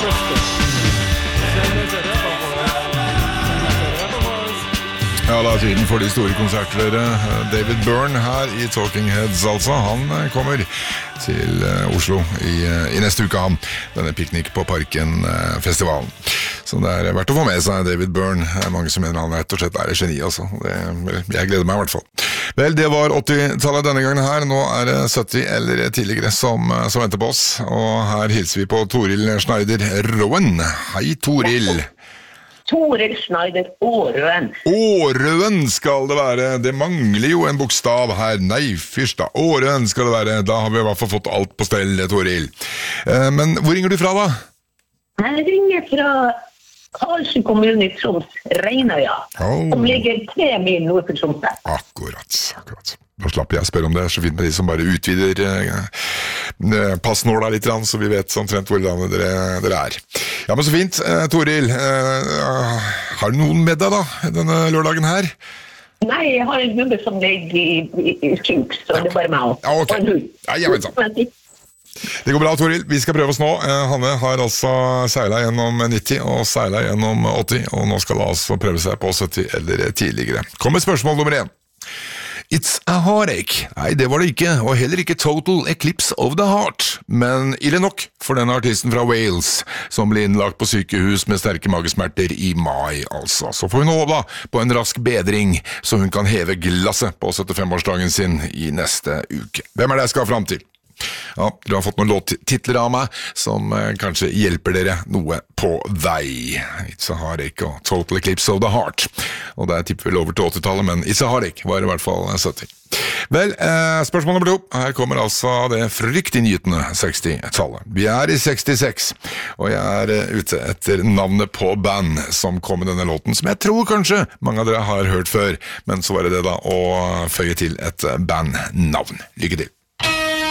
Ja, da tiden for de store konserter. David Byrne her i Talking Heads, altså. Han kommer til Oslo i neste uke, han. Denne Piknik på Parken-festivalen. Så det verdt å få med seg David Byrne. Det mange som mener han rett og slett et geni, altså. Jeg gleder meg i hvert fall. Vel, det var 80-tallet denne gangen her. Nå det 70 eller tidligere som venter på oss. Og her hilser vi på Toril Schneider Rowan. Hei, Toril. Toril Schneider Aarøen. Aarøen skal det være. Det mangler jo en bokstav her. Nei, fyrsta. Aarøen skal det være. Da har vi i hvert fall fått alt på stell, Toril. Men hvor ringer du fra da? Jeg ringer fra Karlsøy kommune i Troms, Reinøya, som ligger 3 mil nord for Troms. Akkurat. Da slapper jeg å spørre om det. Så fint med de som bare utvider passnåla litt, så vi vet omtrent hvor landet dere Ja, men så fint. Toril, har du noen med deg da, denne lørdagen her? Nei, jeg har en gubbe som ligger i sjuk, så det bare meg og en hund. Ja, men sant. Det går bra, Toril. Vi skal prøve oss nå. Hanne har altså seilet gjennom 90 og seilet gjennom 80, og nå skal det altså prøve seg på 70 eller tidligere. Kom med spørsmål nummer 1. It's a heartache. Nei, det var det ikke, og heller ikke Total Eclipse of the Heart. Men ille nok for denne artisten fra Wales, som ble innlagt på sykehus med sterke magesmerter i mai, altså. Så får hun håpe på en rask bedring, så hun kan heve glasset på 75-årsdagen sin i neste uke. Hvem det jeg skal fram til? Ja, dere har fått noen låttitler av meg som kanskje hjelper dere noe på vei. It's a Heartache og Total Eclipse of the Heart. Og det tipper vel over til 80-tallet, men It's a Heartache var i hvert fall 70. Vel, spørsmål nummer 2. Her kommer altså det fryktinngytende 60-tallet. Vi i 66, og jeg ute etter navnet på band som kom med denne låten, som jeg tror kanskje mange av dere har hørt før, men så var det da å føye til et bandnavn. Lykke til!